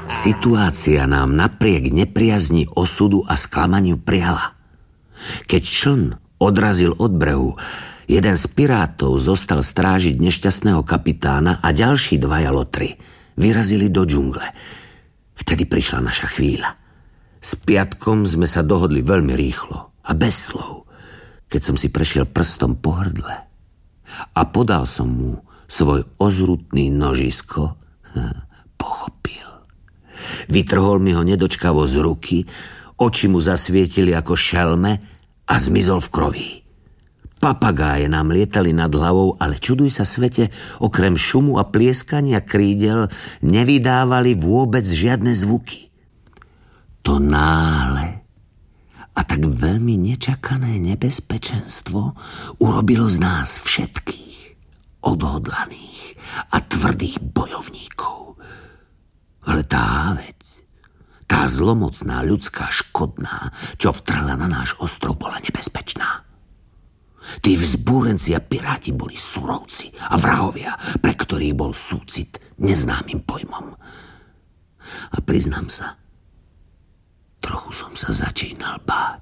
Situácia nám napriek nepriazni osudu a sklamaniu prijala. Keď čln odrazil od brehu, jeden z pirátov zostal strážiť nešťastného kapitána a ďalší dvaja lotry vyrazili do džungle. Vtedy prišla naša chvíľa. S Piatkom sme sa dohodli veľmi rýchlo a bez slov. Keď som si prešiel prstom po hrdle a podal som mu svoj ozrutný nožisko, pochopil. Vytrhol mi ho nedočkavo z ruky, oči mu zasvietili ako šelme a zmizol v kroví. Papagáje nám lietali nad hlavou, ale čuduj sa svete, okrem šumu a plieskania krídel nevydávali vôbec žiadne zvuky. To náhle a tak veľmi nečakané nebezpečenstvo urobilo z nás všetkých odhodlaných a tvrdých bojovníkov. Ale tá zlomocná ľudská škodná, čo vtrhla na náš ostrov, bola nebezpečná. Tí vzbúrenci a piráti boli surovci a vrahovia, pre ktorých bol súcit neznámym pojmom. A priznám sa, trochu som sa začínal báť.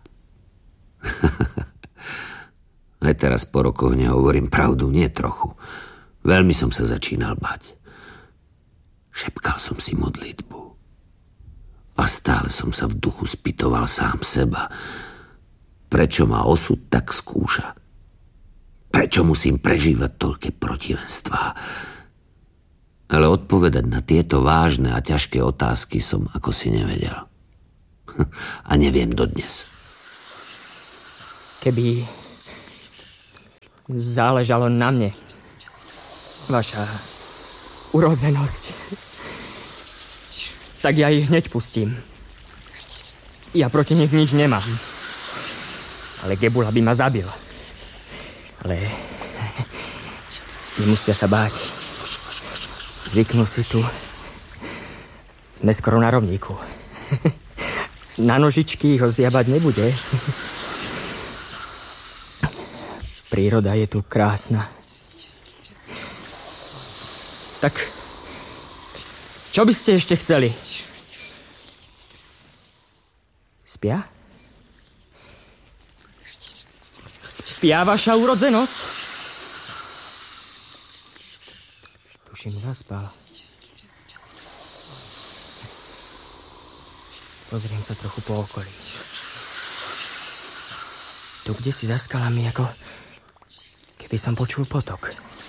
Aj teraz po rokoch nehovorím pravdu, nie trochu. Veľmi som sa začínal báť. Šepkal som si modlitbu. A stále som sa v duchu spytoval sám seba. Prečo ma osud tak skúša? Prečo musím prežívať toľké protivenstvá? Ale odpovedať na tieto vážne a ťažké otázky som ako si nevedel. A neviem dodnes. Keby záležalo na mne, vaša urodzenosť, tak ja ich hneď pustím. Ja proti nich nič nemám. Ale Gebula by ma zabil. Ale nemusia sa báť. Zvyknú si tu. Sme skoro na rovníku. Na nožičky ho zjabať nebude. Príroda je tu krásna. Tak, čo by ste ešte chceli? Spia? Spia vaša urodzenosť? Tuším, zaspal. Pozriem sa trochu po okolí. Tu, kde si za skalami, ako keby som počul potok.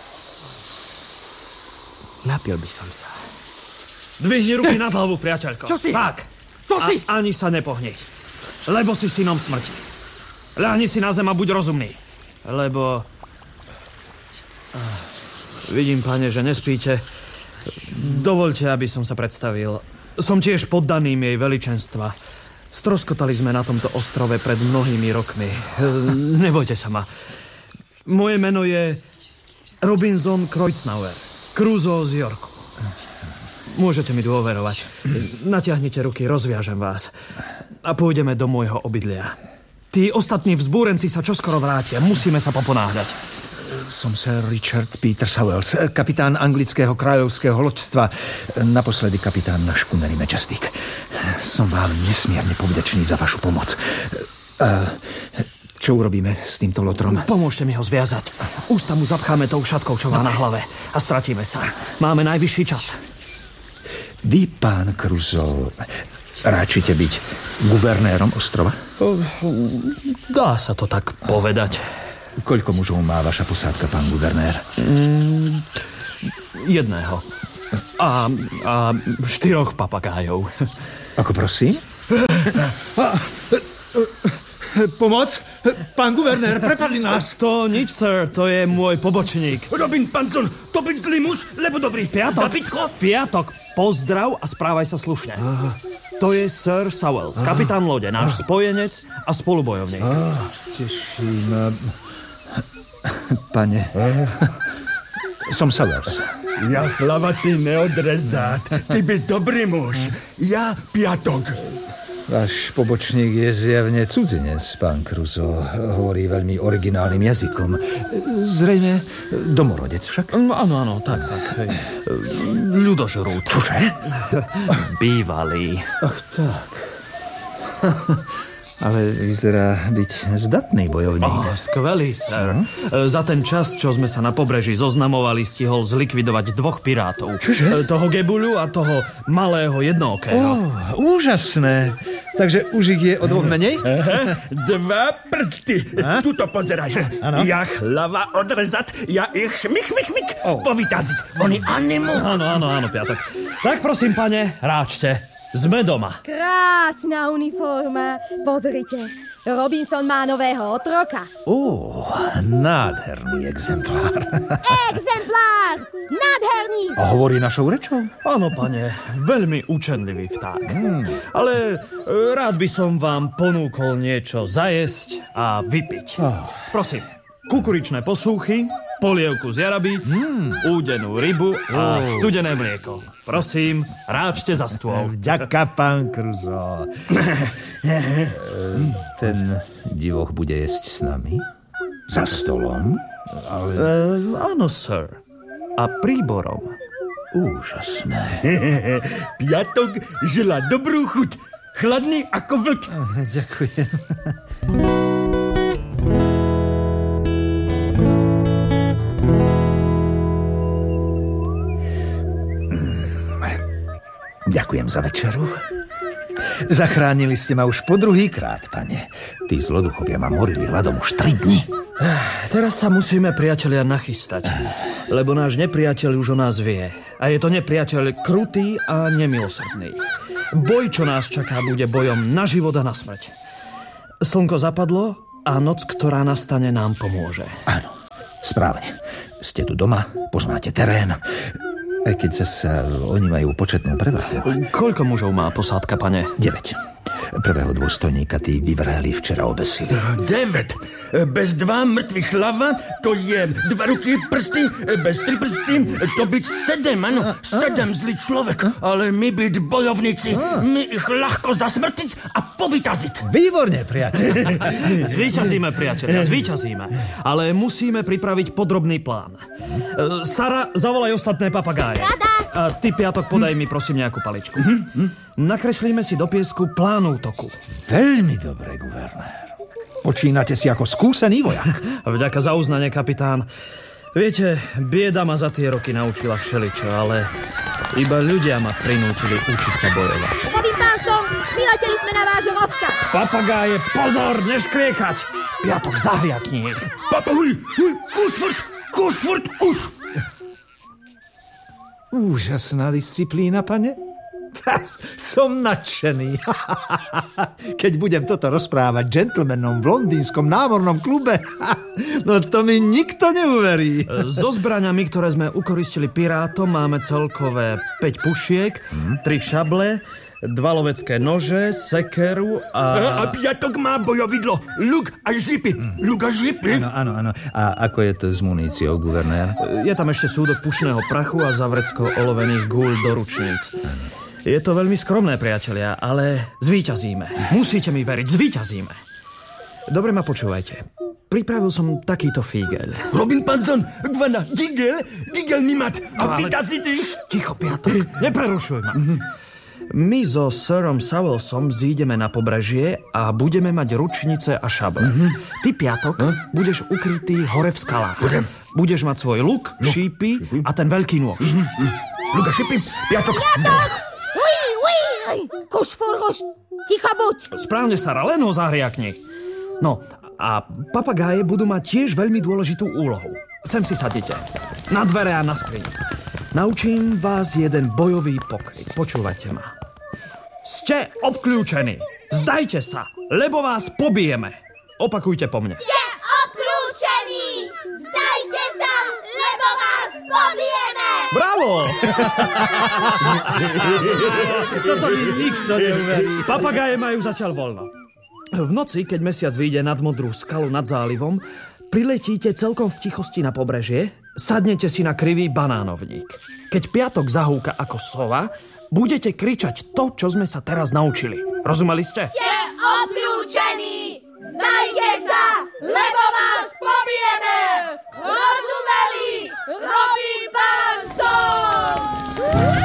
Napil by som sa. Dvihni ruky nad hlavu, priateľko. Čo si? Tak. To si? Ani sa nepohni. Lebo si synom smrti. Ľahni si na zem a buď rozumný. Lebo... Vidím, pane, že nespíte. Dovoľte, aby som sa predstavil. Som tiež poddaným jej veličenstva. Stroskotali sme na tomto ostrove pred mnohými rokmi. Nebojte sa ma. Moje meno je Robinson Kreuznauer. Crusoe z Yorku. Môžete mi dôverovať. Natiahnite ruky, rozviažem vás. A pôjdeme do môjho obydlia. Tí ostatní vzbúrenci sa čoskoro vrátia. Musíme sa poponáhľať. Som Sir Richard Peter Sowells, kapitán anglického kráľovského loďstva. Naposledy kapitán na škuneri Majestic. Som vám nesmierne povďačný za vašu pomoc. Čo urobíme s týmto lotrom? Pomôžte mi ho zviazať. Ústa mu zapcháme tou šatkou, čo má na hlave. A stratíme sa. Máme najvyšší čas. Vy, pán Crusoe, ráčite byť guvernérom ostrova? Dá sa to tak povedať. Koľko mužov má vaša posádka, pán guvernér? Jedného. A 4 papagájov. Ako prosím? Pomoc? Pán guvernér, prepadli nás. To nič, sir, to je môj pobočník. Robin Panson, to byť zlý muž, lebo dobrý. Piatok, pozdrav a správaj sa slušne. To je Sir Sowells, kapitán lode, náš spojenec a spolubojovník. Teším. Pane, som Sowells. Ja chlavatý neodrezát, ty byť dobrý muž. Ja Piatok. Váš pobočník je zjavne cudzinec, pán Crusoe. Hovorí veľmi originálnym jazykom. Zrejme domorodec však? Áno, tak. Hej. Ľudožrút. Čože? Bývalý. Ach, tak. Ale vyzerá byť zdatný bojovník. Skvelý, sir. Za ten čas, čo sme sa na pobreží zoznamovali, stihol zlikvidovať 2 pirátov. Čože? Toho Gebuľu a toho malého jednookého. Úžasné. Takže už ich je o 2 menej? 2 prsty. Tuto pozeraj. Ano. Ja hlava odrezat, ja ich šmik, povytaziť. Oni animu. Áno, Piatok. Tak prosím, pane, ráčte. Sme doma. Krásna uniforma. Pozrite, Robinson má nového otroka. Nádherný exemplár. Exemplár! Nádherný! A hovorí našou rečou? Áno, pane, veľmi učenlivý vták. Ale rád by som vám ponúkol niečo zajesť a vypiť. Prosím, kukuričné posúchy, polievku z jarabíc, údenú rybu a studené mlieko. Prosím, ráčte za stôl. Vďaka, pán Crusoe. Ten divoch bude jesť s nami? Za stolom? Áno, sir. A príborom. Úžasné. Piatok žela dobrú chuť. Chladný ako vlk. Ďakujem. Ďakujem za večeru. Zachránili ste ma už po 2-krát, pane. Tí zloduchovia ma morili hladom už 3 dni. Teraz sa musíme, priatelia, nachystať. Lebo náš nepriateľ už o nás vie. A je to nepriateľ krutý a nemilosrdný. Boj, čo nás čaká, bude bojom na život a na smrť. Slnko zapadlo a noc, ktorá nastane, nám pomôže. Áno, správne. Ste tu doma, poznáte terén. Aj keď sa oni majú početnú prevahu. Koľko mužov má posádka, pane? 9. Prvého dôstojníka tí vyvrheli včera obesili. 9. Bez 2 mŕtvych hlava, to je 2 ruky, prsty, bez 3 prsty, to byť 7, áno. 7 zlý človek, ale my byť bojovníci, my ich ľahko zasmrtiť a povytaziť. Výborne, priateľ. Zvíťazíme, priatelia, zvíťazíme. Ale musíme pripraviť podrobný plán. Sara, zavolaj ostatné papagáje. A ty, Piatok, podaj mi prosím nejakú paličku. Nakreslíme si do piesku plán útoku. Veľmi dobre, guvernér. Počínate si ako skúsený vojak. Vďaka za uznanie, kapitán. Viete, bieda ma za tie roky naučila všeličo, ale iba ľudia ma prinútili učiť sa bojovať. Kapitáncom, vyleteli sme na váš rozkaz. Papagáje, pozor, neškriekať! Piatok, zahriakni. Kušfurt, už! Úžasná disciplína, pane. Som nadšený. Keď budem toto rozprávať džentlmenom v londýnskom námornom klube, no to mi nikto neuverí. So zbraňami, ktoré sme ukoristili pirátom, máme celkové 5 pušiek, 3 šable, 2 lovecké nože, sekeru a... A Piatok má bojovidlo, luk a žipy. Áno. A ako je to s muníciou, guvernér? Je tam ešte súdok pušného prachu a zavrecko olovených gúľ do ručníc. Je to veľmi skromné, priatelia, ale zvíťazíme. Musíte mi veriť, zvíťazíme. Dobre ma počúvajte. Pripravil som takýto fígel. Robin Panson, Gvana, Digel Nimat a vytazity. Ticho, Piatok, neprerušuj ma. My so Sirom Sowelsom zídeme na pobrežie a budeme mať ručnice a šable. Ty, Piatok, budeš ukrytý hore v skalách. Budeš mať svoj luk, šípy a ten veľký nôž. Luk a šípy, Piatok. Kušfurhuš, ticho buď. Správne, Sara, len ho zahriakni. No, a papagáje budú mať tiež veľmi dôležitú úlohu. Sem si sadnite. Na dvere a na skriň. Naučím vás jeden bojový pokryt. Počúvajte ma. Ste obklúčení. Zdajte sa, lebo vás pobijeme. Opakujte po mne. Ste obklúčení. Zdajte sa, lebo vás pobijeme. Bravo! Toto mi nikto neuverí. Papagáje majú zatiaľ voľno. V noci, keď mesiac vyjde nad modrú skalu nad zálivom, priletíte celkom v tichosti na pobrežie, sadnete si na krivý banánovník. Keď Piatok zahúka ako sova budete kričať to, čo sme sa teraz naučili. Rozumeli ste? Ste obklúčení! Vzdajte sa, lebo vás pobijeme!